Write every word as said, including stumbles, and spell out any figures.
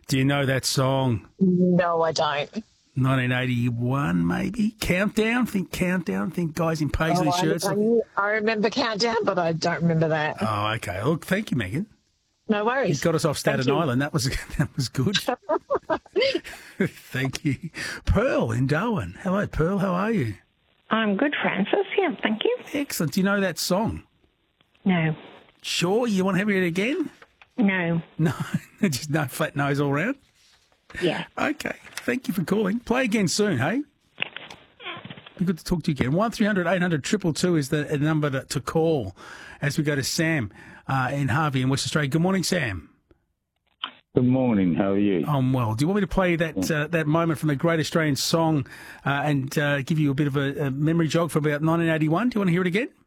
Do you know that song? No, I don't. nineteen eighty-one, maybe? Countdown? Think Countdown? Think guys in paisley Oh, shirts? I, I, I remember Countdown, but I don't remember that. Oh, okay. Look, thank you, Megan. No worries. You got us off Staten Island. That was that was good. Thank you. Pearl in Darwin. Hello, Pearl. How are you? I'm good, Francis. Yeah, thank you. Excellent. Do you know that song? No. Sure? You want to hear it again? No. No. Just no flat nose all round? Yeah. Okay. Thank you for calling. Play again soon, hey? Be good to talk to you again. one three hundred eight hundred two two two is the number to, to call as we go to Sam uh, in Harvey in West Australia. Good morning, Sam. Good morning. How are you? I'm well. Do you want me to play that uh, that moment from the Great Australian Song uh, and uh, give you a bit of a, a memory jog from about nineteen eighty-one? Do you want to hear it again?